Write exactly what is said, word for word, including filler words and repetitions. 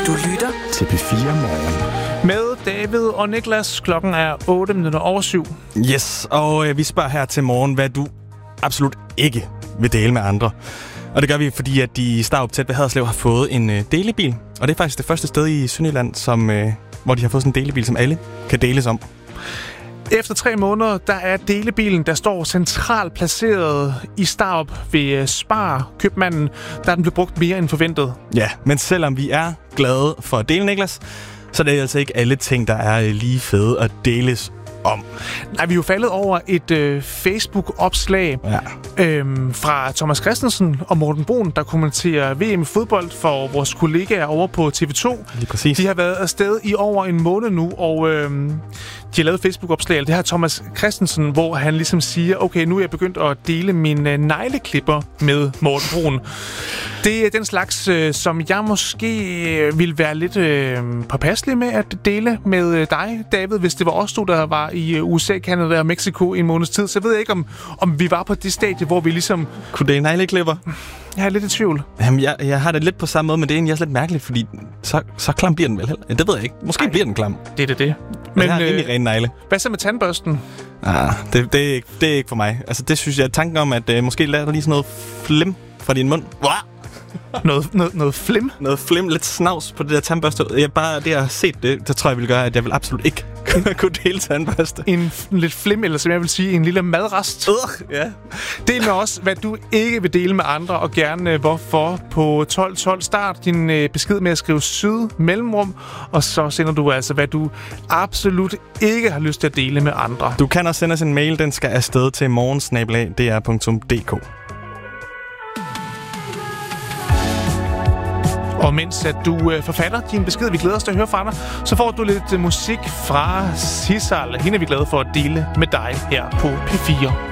Du lytter til P fire Morgen. Med David og Niklas. Klokken er otte minutter over syv. Yes, og øh, vi spørger her til morgen, hvad du absolut ikke vil dele med andre. Og det gør vi, fordi at de i Starup tæt ved Haderslev har fået en øh, delebil. Og det er faktisk det første sted i Sønderjylland, som, øh, hvor de har fået sådan en delebil, som alle kan deles om. Efter tre måneder, der er delebilen, der står centralt placeret i Starup ved Spar købmanden, der er den blevet brugt mere end forventet. Ja, men selvom vi er glade for at dele, Niklas, så er det altså ikke alle ting, der er lige fede at deles om. Nej, vi er jo faldet over et øh, Facebook-opslag ja. øhm, fra Thomas Christensen og Morten Brun, der kommenterer V M i fodbold for vores kollegaer over på T V to. Lige præcis. De har været afsted i over en måned nu, og øhm, de har lavet Facebook-opslag. Det her Thomas Christensen, hvor han ligesom siger, okay, nu er jeg begyndt at dele mine negleklipper med Morten Brun. Det er den slags, øh, som jeg måske vil være lidt øh, påpasselig med at dele med øh, dig, David, hvis det var os to, der var i U S A, Canada og Mexico i en måneds tid. Så ved jeg ikke, om, om vi var på det stadie, hvor vi ligesom... Kunne dele negleklipper? Jeg er lidt i tvivl. Jamen, jeg, jeg har det lidt på samme måde, men det er egentlig også lidt mærkeligt, fordi så, så klam bliver den vel heller. Ja, det ved jeg ikke. Måske Ej, bliver den klam. Det er det, det. Men jeg har øh, ren negle. Hvad så med tandbørsten? Ah, det, det, er ikke, det er ikke for mig. Altså, det synes jeg, tanken om, at øh, måske lærer der lige sådan noget flim fra din mund. Wow! noget, noget, noget flim? Noget flim, lidt snavs på det der tandbørste. Jeg bare det, jeg har set det, så tror jeg, vil gøre, at jeg vil absolut ikke kunne dele tandbørste. En lidt flim, eller som jeg vil sige, en lille madrest. Uh, ja. Del med os, hvad du ikke vil dele med andre, og gerne hvorfor på tolv tolv. Start din øh, besked med at skrive syd mellemrum, og så sender du altså, hvad du absolut ikke har lyst til at dele med andre. Du kan også sende os en mail, den skal afsted til morgen snabel-a d r punktum d k. Og mens at du øh, forfatter din besked, vi glæder os til at høre fra dig, så får du lidt øh, musik fra Sissal. Hende er vi glade for at dele med dig her på P fire.